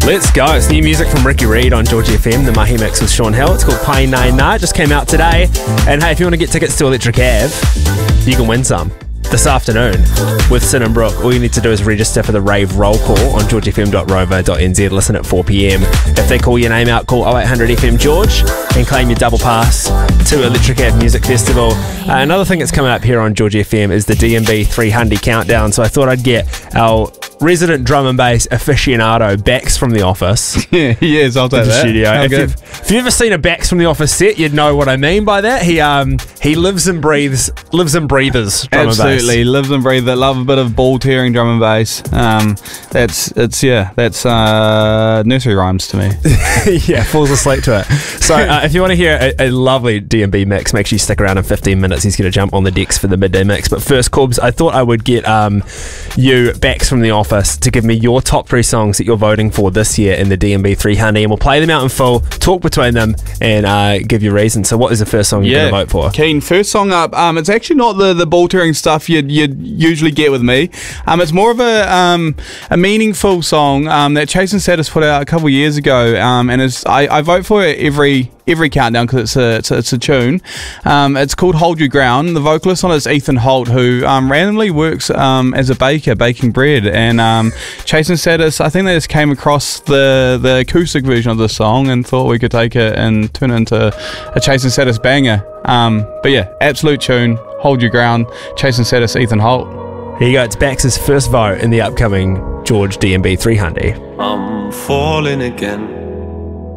Let's go. It's new music from Ricky Reed on George FM, the Mahi Mix with Sean Hill. It's called Pai Nai Na. It just came out today. And hey, if you want to get tickets to Electric Ave, you can win some this afternoon with Sin and Brooke. All you need to do is register for the rave roll call on georgefm.rover.nz. Listen at 4 p.m. If they call your name out, call 0800 FM George and claim your double pass to Electric Ave Music Festival. Another thing that's coming up here on George FM is the DMB 300 countdown. So I thought I'd get our resident drum and bass aficionado, Bax from The Office. Yes, I'll take that. Studio. If you've ever seen a Bax from The Office set, you'd know what I mean by that. He lives and breathes drum and bass. Absolutely, lives and breathes that. Love a bit of ball tearing drum and bass. That's nursery rhymes to me. Yeah, falls asleep to it. So if you want to hear a lovely DMB mix, make sure you stick around in 15 minutes. He's going to jump on the decks for the midday mix. But first, Corbs, I thought I would get you, Bax from The Office, to give me your top 3 songs that you're voting for this year in the DMB 300, and we'll play them out in full, talk between them, and give you reasons. So what is the first song you're going to vote for? Keen. First song up, it's actually not the ball tearing stuff you'd usually get with me. It's more of a meaningful song that Chase and Satis put out a couple of years ago, and I vote for it every countdown because it's a tune. It's called Hold Your Ground. The vocalist on it is Ethan Holt, who randomly works as a baker, baking bread. And Chase and Satis, I think they just came across the acoustic version of the song and thought we could take it and turn it into a Chase and Satis banger. But yeah, absolute tune. Hold Your Ground. Chase and Satis, Ethan Holt. Here you go. It's Bax's first vote in the upcoming George DMB 300. I'm falling again.